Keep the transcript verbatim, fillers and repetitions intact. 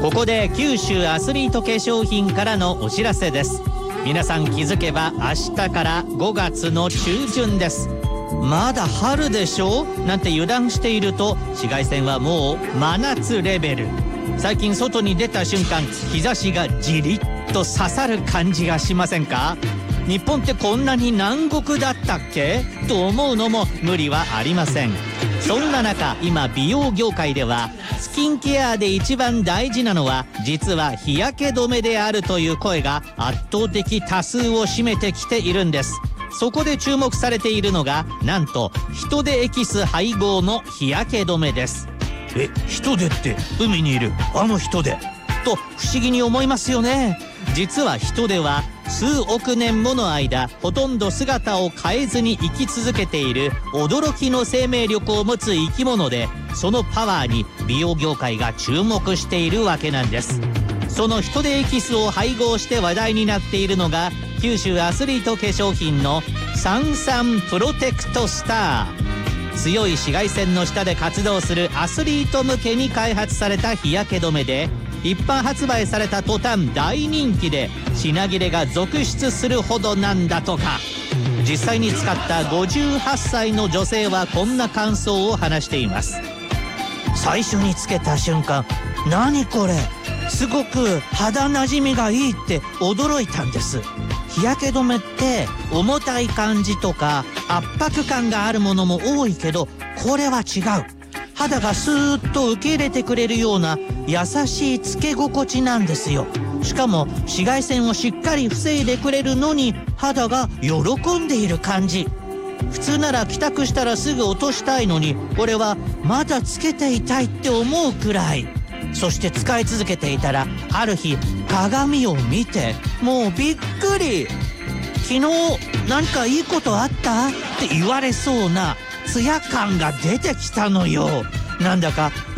ここで九州アスリート化粧品からのお知らせです。皆さん気づけば明日からごがつの中旬です。まだ春でしょなんて油断していると、紫外線はもう真夏レベル。最近外に出た瞬間、日差しがじりっと刺さる感じがしませんか？日本ってこんなに南国だったっけと思うのも無理はありません。そんな中、今美容業界ではスキンケアで一番大事なのは実は日焼け止めであるという声が圧倒的多数を占めてきているんです。そこで注目されているのが、なんとヒトデエキス配合の日焼け止めです。え、ヒトデって海にいるあのヒトデと不思議に思いますよね。実はヒトデは数億年もの間ほとんど姿を変えずに生き続けている驚きの生命力を持つ生き物で、そのパワーに美容業界が注目しているわけなんです。そのヒトデエキスを配合して話題になっているのが、九州アスリート化粧品のサンサンプロテクトスター。強い紫外線の下で活動するアスリート向けに開発された日焼け止めで、一般発売された途端大人気で品切れが続出するほどなんだとか。実際に使ったごじゅうはっさいの女性はこんな感想を話しています。最初につけた瞬間、何これ、すごく肌なじみがいいって驚いたんです。日焼け止めって重たい感じとか圧迫感があるものも多いけど、これは違う。肌がスーッと受け入れてくれるような優しいつけ心地なんですよ。しかも紫外線をしっかり防いでくれるのに、肌が喜んでいる感じ。普通なら帰宅したらすぐ落としたいのに、これはまだつけていたいって思うくらい。そして使い続けていたら、ある日鏡を見てもうびっくり。昨日何かいいことあったって言われそうなツヤ感が出てきたのよ。なんだか